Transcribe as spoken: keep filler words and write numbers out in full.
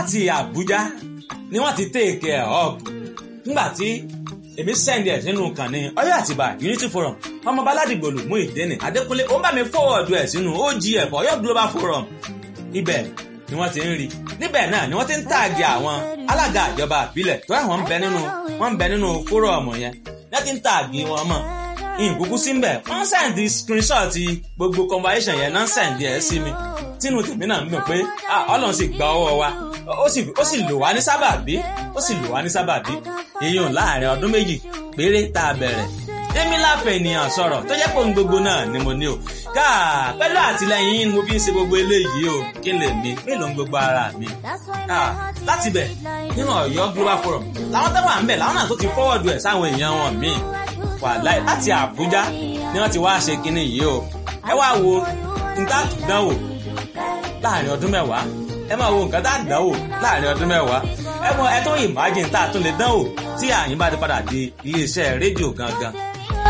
láti Àbújá ni wọ́n ti take ẹ̀ up nígbà tí èmi send ẹ̀ sínú kànnì Ọ̀yọ́ Àtìbà Unity Forum ọmọ Baládìgbòlù Muyideen Adékúnlé ó bá mi forward ẹ̀ sínú O G F Ọ̀yọ́ Global Forum ibẹ̀ ni wọ́n ti ń rí níbẹ̀ náà ni wọ́n ti ń tààgì àwọn alága ìjọba ìbílẹ̀ tó àwọn ń bẹ nínú wọ́n ń bẹ nínú fórọ̀mù yẹn wọ́n ti ń tààgì wọn mọ̀ ìkúkú sí mbẹ̀ wọ́n sẹ́ndì screenshot gbogbo conversation yẹn náà sẹ́ndì ẹ̀ sí mi tínú tèmi náà ń dùn pé Ọlọ́run sì gba ọwọ́ wa ó sì ó sì lò wá ní sábàbí ó sì lò wá ní sábàbí èèyàn láàrin ọdún méjì péré tá a bẹ̀rẹ̀ èmi láfẹ̀ ènìyàn sọ̀rọ̀ tó jẹ́ pé ohun gbogbo náà ni mo ní o káà pẹ̀lú àtìlẹyìn yín ni mo fi ń ṣe gbogbo eléyìí o kí n lè mi mélòó ń gbogbo ara mi káà láti bẹ̀ nínú Ọ̀yọ́ Global Forum làwọn tó wà ń bẹ̀ làwọn náà tó ti fọ́wọ́dù ẹ̀ sáwọn èèyàn wọn míì wàláì láti Àbújá ni wọ́n ti wá ṣe kinní yìí o ẹ wá wo nǹkan àdánwò láàrin ọdún mẹ́wàá ẹ máa wo nǹkan tá àdánwò láàrin ọdún mẹ́wàá ẹ mọ ẹ tó imagine tá a tún lè dánwò tí àyín bá ti padà di iléeṣẹ́ rédíò gangan